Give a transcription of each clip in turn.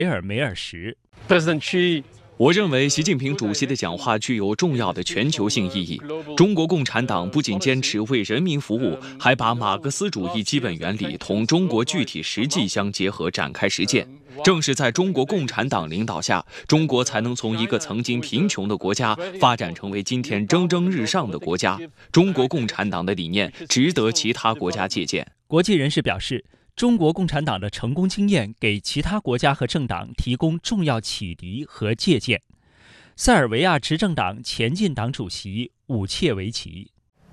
维尔梅尔什。 我认为习近平主席的讲话具有重要的全球性意义。中国共产党不仅坚持为人民服务，还把马克思主义基本原理同中国具体实际相结合展开实践。正是在中国共产党领导下，中国才能从一个曾经贫穷的国家发展成为今天蒸蒸日上的国家。中国共产党的理念值得其他国家借鉴。 国际人士表示，中国共产党的成功经验给其他国家和政党提供重要启迪和借鉴。塞尔维亚执政党前进党主席武切维奇。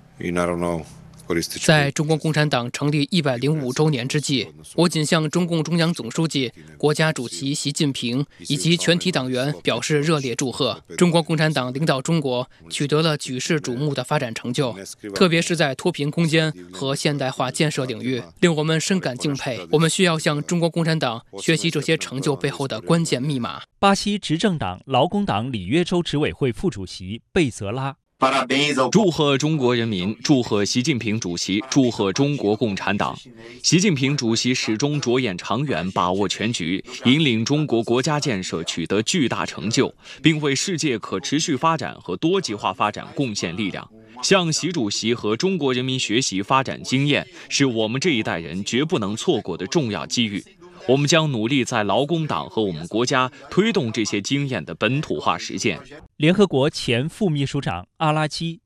在中国共产党成立105周年之际，我谨向中共中央总书记、国家主席习近平以及全体党员表示热烈祝贺。中国共产党领导中国取得了举世瞩目的发展成就，特别是在脱贫攻坚和现代化建设领域，令我们深感敬佩。我们需要向中国共产党学习这些成就背后的关键密码。 巴西执政党劳工党里约州执委会副主席贝泽拉。 祝贺中国人民，祝贺习近平主席，祝贺中国共产党。习近平主席始终着眼长远，把握全局，引领中国国家建设取得巨大成就，并为世界可持续发展和多极化发展贡献力量。向习主席和中国人民学习发展经验，是我们这一代人绝不能错过的重要机遇。我们将努力在劳工党和我们国家推动这些经验的本土化实践。 联合国前副秘书长阿拉基。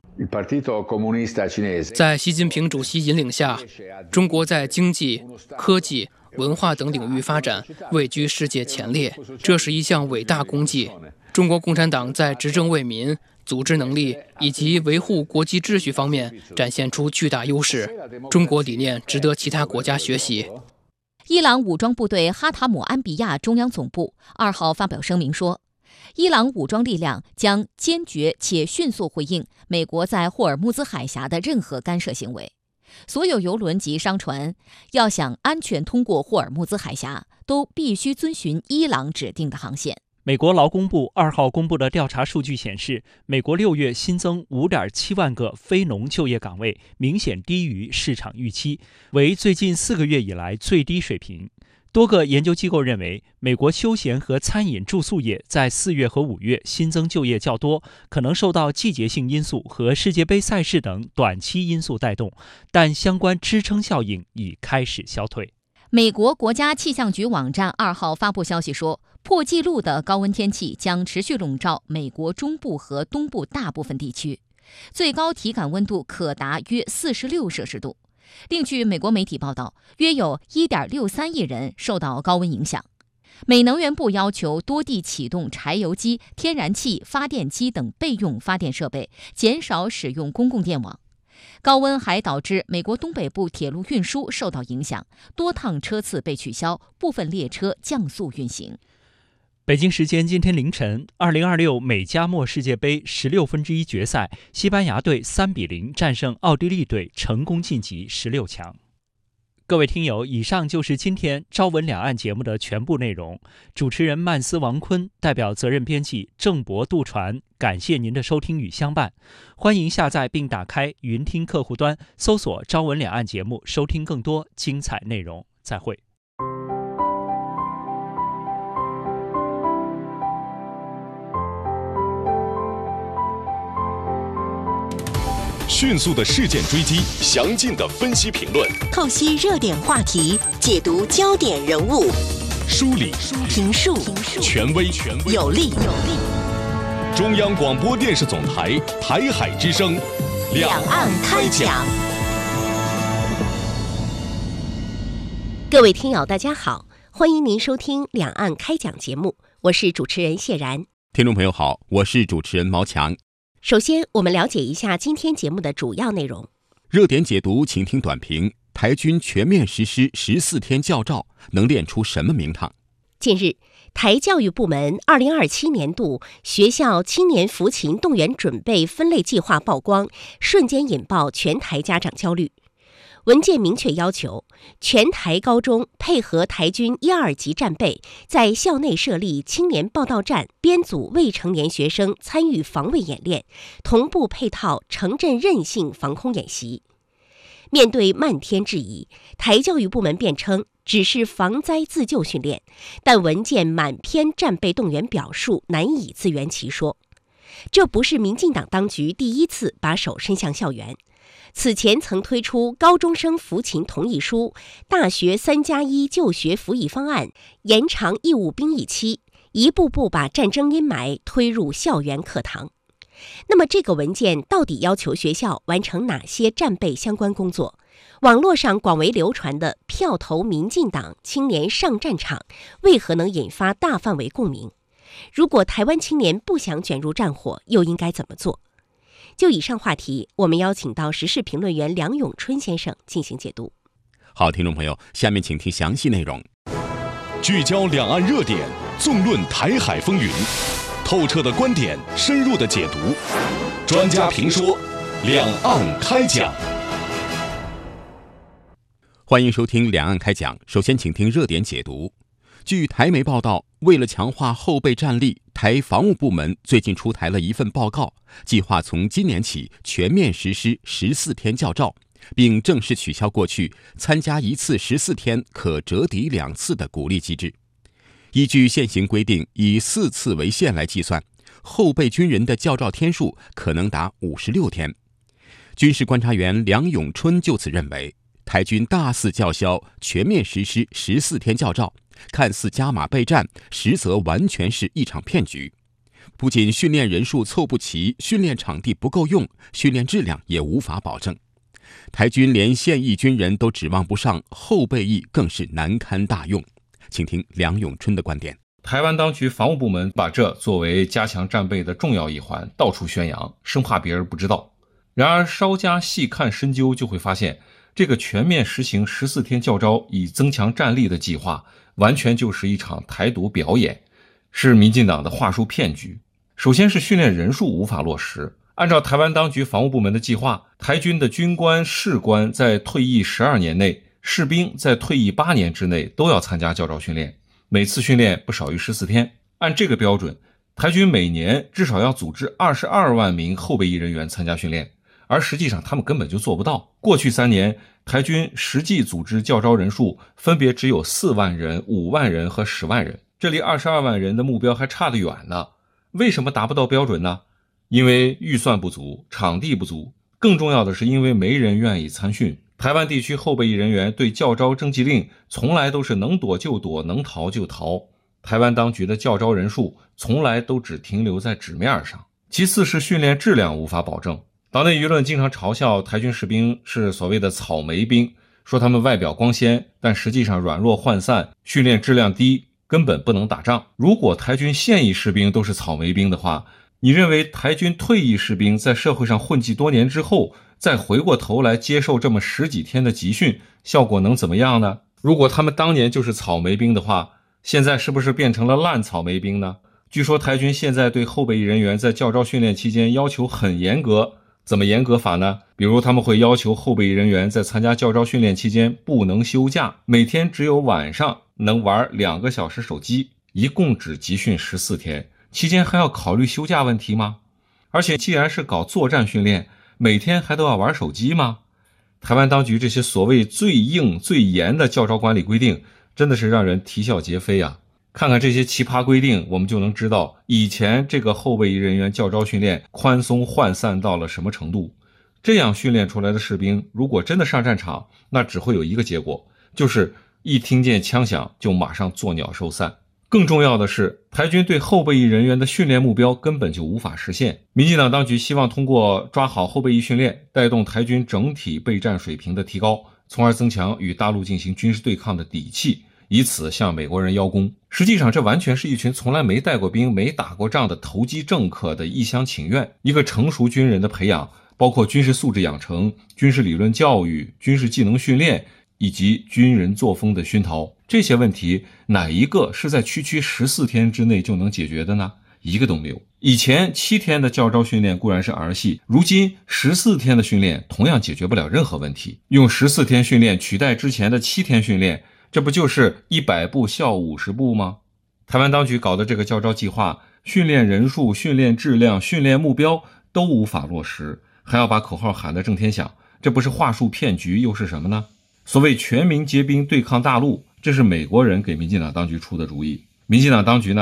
在习近平主席引领下，中国在经济、科技、文化等领域发展位居世界前列，这是一项伟大功绩。中国共产党在执政为民、组织能力以及维护国际秩序方面展现出巨大优势，中国理念值得其他国家学习。 伊朗武装部队哈塔姆安比亚中央总部2号发表声明说，伊朗武装力量将坚决且迅速回应美国在霍尔木兹海峡的任何干涉行为。所有油轮及商船要想安全通过霍尔木兹海峡，都必须遵循伊朗指定的航线。 美国劳工部2号公布的调查数据显示，美国6月新增 5.7 万个非农就业岗位，明显低于市场预期，为最近4个月以来最低水平。多个研究机构认为，美国休闲和餐饮住宿业在4月和5月新增就业较多，可能受到季节性因素和世界杯赛事等短期因素带动，但相关支撑效应已开始消退。 美国国家气象局网站2号发布消息说，破纪录的高温天气将持续笼罩美国中部和东部大部分地区，最高体感温度可达约46摄氏度。另据美国媒体报道，约有 1.63 亿人受到高温影响。美能源部要求多地启动柴油机、天然气发电机等备用发电设备，减少使用公共电网。高温还导致美国东北部铁路运输受到影响，多趟车次被取消，部分列车降速运行。 北京时间今天凌晨，2026美加墨世界杯16分之一决赛，西班牙队3-0战胜奥地利队，成功晋级16强。各位听友，以上就是今天朝闻两岸节目的全部内容。主持人曼斯王坤，代表责任编辑郑博、杜传，感谢您的收听与相伴。欢迎下载并打开云听客户端，搜索朝闻两岸节目，收听更多精彩内容。再会。 迅速的事件追击，详尽的分析评论， 透析热点话题，解读焦点人物， 梳理评述权威有力。 中央广播电视总台台海之声， 两岸开讲。各位听友大家好，欢迎您收听两岸开讲节目，我是主持人谢然。 听众朋友好，我是主持人毛强。 首先，我们了解一下今天节目的主要内容。 热点解读，请听短评：台军全面实施14天教召，能练出什么名堂？ 近日，台教育部门2027年度学校青年扶勤动员准备分类计划曝光，瞬间引爆全台家长焦虑。文件明确要求，全台高中配合台军1、2级战备，在校内设立青年报到站，编组未成年学生参与防卫演练，同步配套城镇韧性防空演习。面对漫天质疑，台教育部门辩称只是防灾自救训练，但文件满篇战备动员表述，难以自圆其说。这不是民进党当局第一次把手伸向校园，此前曾推出高中生服勤同意书、大学3+1就学服役方案，延长义务兵役期，一步步把战争阴霾推入校园课堂。那么这个文件到底要求学校完成哪些战备相关工作？网络上广为流传的票投民进党青年上战场，为何能引发大范围共鸣？如果台湾青年不想卷入战火，又应该怎么做？就以上话题，我们邀请到时事评论员梁永春先生进行解读。 好，听众朋友，下面请听详细内容。 聚焦两岸热点，纵论台海风云，透彻的观点，深入的解读，专家评说，两岸开讲。 欢迎收听两岸开讲。首先请听热点解读。据台媒报道，为了强化后备战力，台防务部门最近出台了一份报告，计划从今年起全面实施14天教召，并正式取消过去参加一次14天可折抵2次的鼓励机制。依据现行规定，以4次为限来计算，后备军人的教召天数可能达56天。军事观察员梁永春就此认为，台军大肆叫嚣全面实施14天教召，看似加码备战，实则完全是一场骗局。不仅训练人数凑不齐，训练场地不够用，训练质量也无法保证。台军连现役军人都指望不上，后备役更是难堪大用。请听梁永春的观点。 台湾当局防务部门把这作为加强战备的重要一环，到处宣扬，生怕别人不知道。然而稍加细看深究，就会发现这个全面实行14天教召以增强战力的计划，完全就是一场台独表演，是民进党的话术骗局。首先是训练人数无法落实。按照台湾当局防务部门的计划，台军的军官、士官在退役12年内，士兵在退役8年之内都要参加教召训练，每次训练不少于14天。按这个标准，台军每年至少要组织22万名后备役人员参加训练，而实际上他们根本就做不到。过去3年，台军实际组织教召人数分别只有4万人、5万人和10万人，这离22万人的目标还差得远呢。为什么达不到标准呢？因为预算不足，场地不足，更重要的是因为没人愿意参训。台湾地区后备役人员对教召征集令从来都是能躲就躲，能逃就逃。台湾当局的教召人数从来都只停留在纸面上。其次是训练质量无法保证。岛内舆论经常嘲笑台军士兵是所谓的草莓兵，说他们外表光鲜，但实际上软弱涣散，训练质量低，根本不能打仗。如果台军现役士兵都是草莓兵的话，你认为台军退役士兵在社会上混迹多年之后，再回过头来接受这么10几天的集训，效果能怎么样呢？如果他们当年就是草莓兵的话，现在是不是变成了烂草莓兵呢？据说台军现在对后备役人员在教召训练期间要求很严格，怎么严格法呢？比如他们会要求后备役人员在参加教召训练期间不能休假，每天只有晚上能玩2个小时手机，一共只集训14天，期间还要考虑休假问题吗？而且既然是搞作战训练，每天还都要玩手机吗？台湾当局这些所谓最硬最严的教召管理规定，真的是让人啼笑皆非啊！看看这些奇葩规定，我们就能知道以前这个后备役人员教召训练宽松涣散到了什么程度。这样训练出来的士兵，如果真的上战场，那只会有一个结果，就是一听见枪响就马上作鸟兽散。更重要的是，台军对后备役人员的训练目标根本就无法实现。民进党当局希望通过抓好后备役训练，带动台军整体备战水平的提高，从而增强与大陆进行军事对抗的底气，以此向美国人邀功。实际上这完全是一群从来没带过兵、没打过仗的投机政客的一厢情愿。一个成熟军人的培养，包括军事素质养成、军事理论教育、军事技能训练以及军人作风的熏陶，这些问题哪一个是在区区14天之内就能解决的呢？一个都没有。以前7天的教召训练固然是儿戏，如今14天的训练同样解决不了任何问题。用14天训练取代之前的7天训练，这不就是100步笑50步吗？台湾当局搞的这个教召计划，训练人数、训练质量、训练目标都无法落实，还要把口号喊得震天响，这不是话术骗局又是什么呢？所谓全民皆兵对抗大陆， 这是美国人给民进党当局出的主意。民进党当局呢